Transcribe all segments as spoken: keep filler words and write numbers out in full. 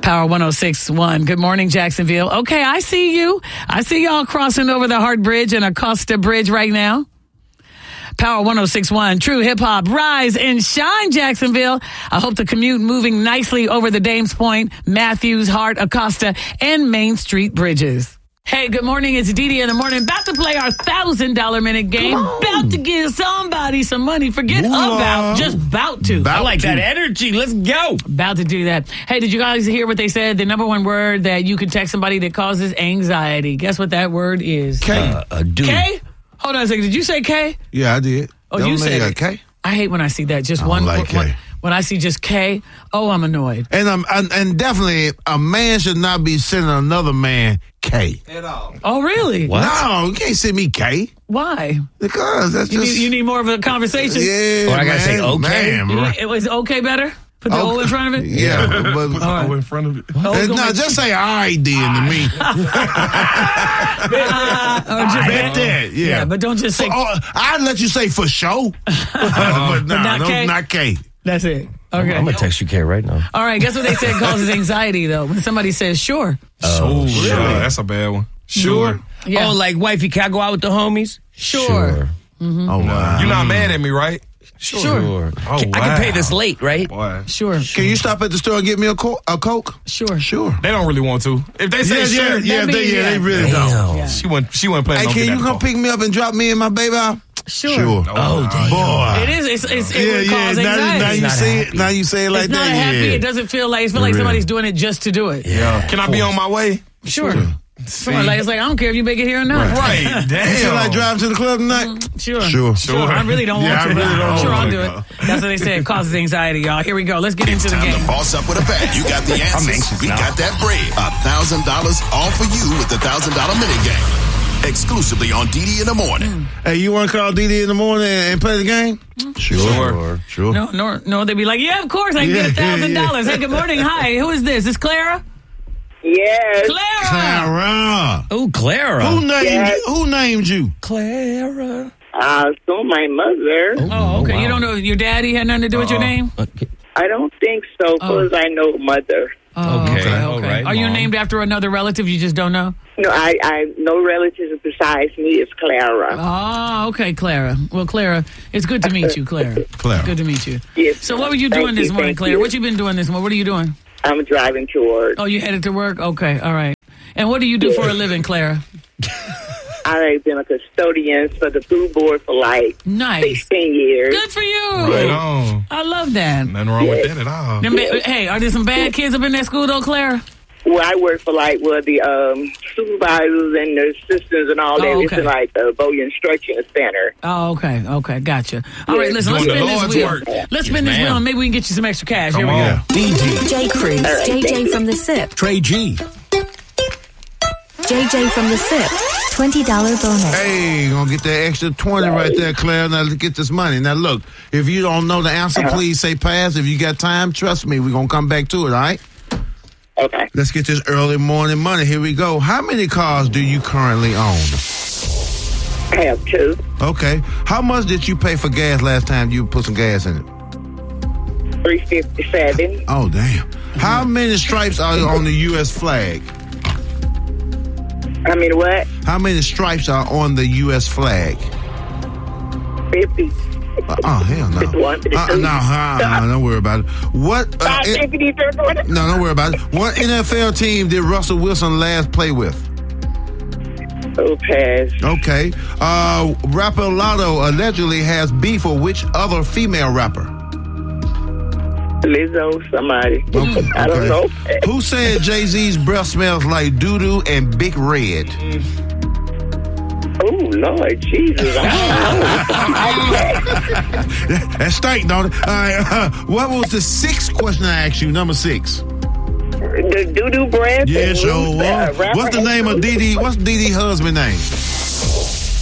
Power one oh six point one. Good morning, Jacksonville. Okay, I see you. I see y'all crossing over the Hart Bridge and Acosta Bridge right now. Power one oh six point one. True hip hop. Rise and shine, Jacksonville. I hope the commute moving nicely over the Dames Point, Matthews, Hart, Acosta, and Main Street bridges. Hey, good morning. It's Didi in the morning. About to play our one thousand dollars minute game. About to give somebody some money. Forget Ooh, about. Just about to. About I like to. That energy. Let's go. About to do that. Hey, did you guys hear what they said? The number one word that you can text somebody that causes anxiety. Guess what that word is? K. Uh, a dude. K? Hold on a second. Did you say K? Yeah, I did. Oh, Don't you said it. K? I hate when I see that. Just I one. like one K. When I see just K, oh, I'm annoyed. And um, and, and definitely, a man should not be sending another man K. At all. Oh, really? What? No, you can't send me K. Why? Because that's You just... need, you need more of a conversation? Yeah, Or I gotta man, say okay. Man, You bro. need- it was okay better? Put the Okay. O in front of it? Yeah, but... right. Oh, in front of it. Oh, Uh, go no, ahead. just say all right then to me. Uh, or just- Bet that, yeah. Yeah, but don't just say, Oh, I'd let you say for sure. but no, not no, K? not K. that's it. Okay. I'm going to text you K right now. All right, guess what they said causes anxiety, though? When somebody says, sure. Oh, yeah, that's a bad one. Sure. Yeah. Oh, like, wifey, can I go out with the homies? Sure. Oh, wow. You're not mad at me, right? Sure. Oh, I can wow. pay this late, right? Boy. Sure. Can you stop at the store and get me a, co- a Coke? Sure. Sure. They don't really want to. If they say Yeah, sure, yeah, yeah, that they, means yeah, they yeah. really don't. Damn. Yeah. she wouldn't. She wouldn't plan. Hey, on can getting you that come call. pick me up and drop me and my baby out? Sure. Sure. Oh, damn. Boy. It is. It's, it's, it Yeah, would yeah. cause Now, anxiety. now you not say it. happy. Now you say it like it's not that. happy. Yeah. It doesn't feel like, it feels like real. somebody's doing it just to do it. Yeah. Can I be on my way? Sure. Come on, like, it's like, I don't care if you make it here or not. Right. You Damn. feel like driving to the club tonight? Sure. Sure. Sure. I really don't Yeah, want I to, but really don't sure, want I'll to do go. it. That's what they say. It causes anxiety, y'all. Here we go. Let's get into the Time game. to boss up with a bet. You got the answers. anxious we now. got that bread. A thousand dollars all for you with the thousand dollar minute game. Exclusively on D D in the morning. Hey, you want to call D D in the morning and play the game? Sure. Sure. Sure. No, no, no. They'd be like, yeah, of course, I can Yeah, get a thousand yeah, dollars. Hey, good morning. Hi, who is this? Is Clara? Yes. Clara. Clara. Oh, Clara. Who named Yes. you? Who named you? Clara. Uh, so my mother. Oh, okay. wow. You don't know your daddy had nothing to do with your name? Okay. I don't think so, Oh. because I know mother. Oh, Okay, okay. all right, Are you Mom. named after another relative you just don't know? No, I, I no relatives besides me. It's Clara. Oh, okay, Clara. Well, Clara, it's good to meet you, Clara. Clara. Good to meet you. Yes. So what were you Thank doing this you, morning, thank Clara? you. What you been doing this morning? What are you doing? I'm driving to work. Oh, you headed to work? Okay, all right. And what do you do for a living, Clara? I've been a custodian for the food board for like Nice. sixteen years. Good for you. Right on. I love that. Nothing wrong with that at all. Them ba- Hey, are there some bad kids up in that school, though, Clara? Well, I work for like well the um, supervisors and the assistants and all that. Oh, It's okay. in like the Bowie Instruction Center. Oh, okay, okay, gotcha. All right, listen, let's Doing the spin this Lord's wheel. work. Let's spin this ma'am. wheel, and maybe we can get you some extra cash. Come Here we on. go. D J. J. Cruz, right, J J thank you. from the S I P. Trey G. J J from the S I P. twenty dollars bonus. Hey, gonna get that extra twenty right there, Claire. Now let's get this money. Now look, if you don't know the answer, please say pass. If you got time, trust me, we're gonna come back to it, all right? Okay. Let's get this early morning money. Here we go. How many cars do you currently own? I have two. Okay. How much did you pay for gas last time you put some gas in it? Three fifty seven. Oh, damn. How many stripes are on the U S flag? I mean what? How many stripes are on the U S flag? Fifty. Uh, oh, hell no. fifty-one, Uh, fifty-two. no, uh, uh, don't worry about it. What? Uh, Five it- fifty thirty. no, don't worry about it. What N F L team did Russell Wilson last play with? Oh, pass. Okay. Uh, rapper Lotto allegedly has beef with which other female rapper? Lizzo, somebody. Okay. I don't know. Who said Jay-Z's breath smells like doo-doo and Big Red? Oh, Lord Jesus. I That stank, don't it? All right. Uh, what was the sixth question I asked you? Number six. the doo-doo breath. Yeah, and sure. who's that? was. What's the Rapper name of and Dee Dee? What's Dee Dee's husband's name?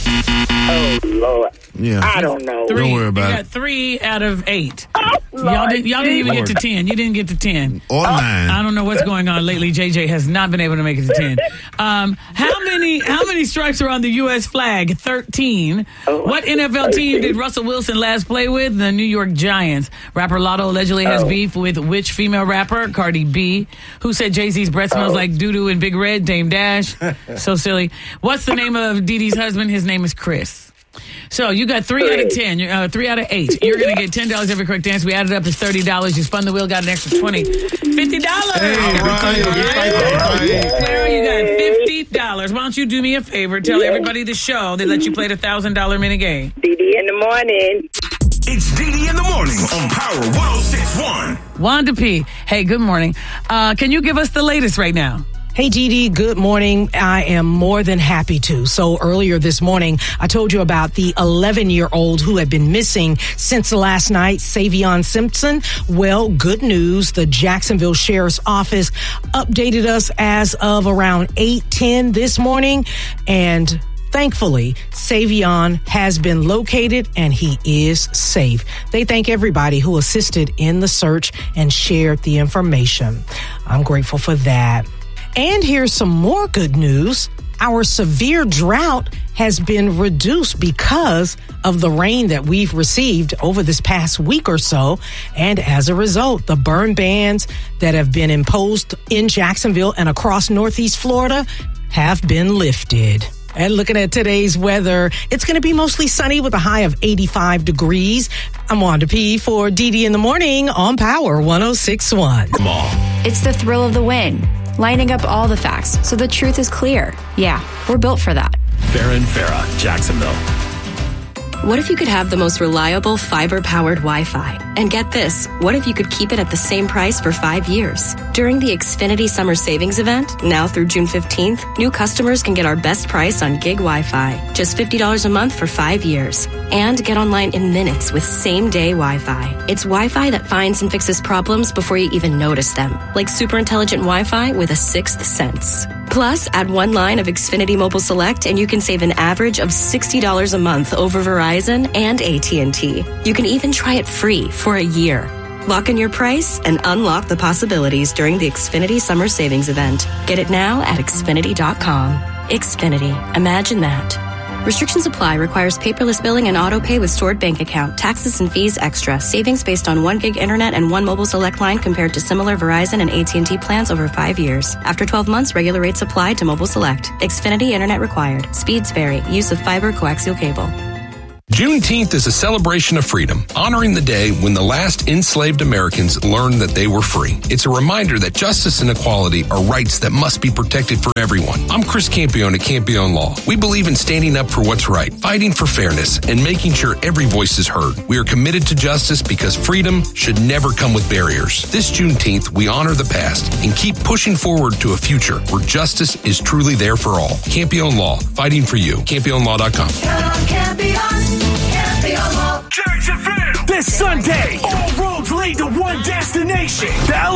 Oh, Lord. Yeah. I don't know. Three. Don't worry about you it. got three out of eight. Oh, Y'all, did, y'all didn't even Lord. get to ten. You didn't get to ten. Or nine. I don't know what's going on lately. J J has not been able to make it to ten. Um, how many how many stripes are on the U S flag? thirteen. Oh, What N F L team thirteen. did Russell Wilson last play with? The New York Giants. Rapper Lotto allegedly has Oh. beef with which female rapper? Cardi B. Who said Jay-Z's breath smells Oh. like doo-doo and Big Red? Dame Dash. So silly. What's the name of Dee Dee's husband? His name is Chris. So you got three out of ten, You're, uh, three out of eight. You're going to get ten dollars every correct answer. We added up to thirty dollars. You spun the wheel, got an extra twenty. fifty dollars. Hey, right, right. Clara, you got fifty dollars. Why don't you do me a favor? Tell everybody the show. They let you play the one thousand dollars mini game. D D in the morning. It's D D in the morning on Power one oh six point one. Wanda P. Hey, good morning. Uh, can you give us the latest right now? Hey, Dee Dee, good morning. I am more than happy to. So earlier this morning, I told you about the eleven-year-old who had been missing since last night, Savion Simpson. Well, good news. The Jacksonville Sheriff's Office updated us as of around eight ten this morning, and thankfully, Savion has been located and he is safe. They thank everybody who assisted in the search and shared the information. I'm grateful for that. And here's some more good news. Our severe drought has been reduced because of the rain that we've received over this past week or so. And as a result, the burn bans that have been imposed in Jacksonville and across Northeast Florida have been lifted. And looking at today's weather, it's going to be mostly sunny with a high of eighty-five degrees. I'm Wanda P. for D D in the Morning on Power one oh six point one. Come on. It's the thrill of the win, lining up all the facts so the truth is clear. Yeah, we're built for that. Farrah and Farrah, Jacksonville. What if you could have the most reliable fiber-powered Wi-Fi? And get this, what if you could keep it at the same price for five years? During the Xfinity Summer Savings Event, now through June fifteenth, new customers can get our best price on gig Wi-Fi, just fifty dollars a month for five years. And get online in minutes with same-day Wi-Fi. It's Wi-Fi that finds and fixes problems before you even notice them, like super intelligent Wi-Fi with a sixth sense. Plus, add one line of Xfinity Mobile Select and you can save an average of sixty dollars a month over Verizon and A T and T. You can even try it free for a year. Lock in your price and unlock the possibilities during the Xfinity Summer Savings Event. Get it now at Xfinity dot com. Xfinity. Imagine that. Restrictions apply. Requires paperless billing and auto pay with stored bank account. Taxes and fees extra. Savings based on one gig internet and one mobile select line compared to similar Verizon and A T and T plans over five years. After twelve months, regular rates apply to mobile select. Xfinity internet required. Speeds vary. Use of fiber coaxial cable. Juneteenth is a celebration of freedom, honoring the day when the last enslaved Americans learned that they were free. It's a reminder that justice and equality are rights that must be protected for everyone. I'm Chris Campione at Campione Law. We believe in standing up for what's right, fighting for fairness, and making sure every voice is heard. We are committed to justice because freedom should never come with barriers. This Juneteenth, we honor the past and keep pushing forward to a future where justice is truly there for all. Campione Law, fighting for you. Campione Law dot com. Jacksonville. This Sunday, all roads lead to one destination. The